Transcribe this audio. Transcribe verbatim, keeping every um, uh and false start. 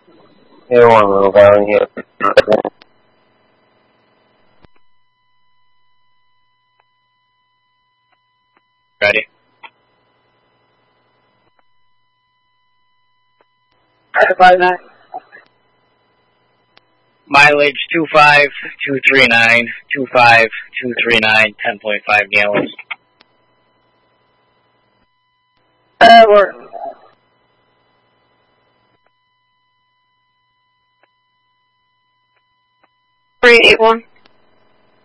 A one, Little Valley here. Ready. Five nine. Mileage two five two three nine, two five two three nine, ten point five gallons. Uh, we're three eight one.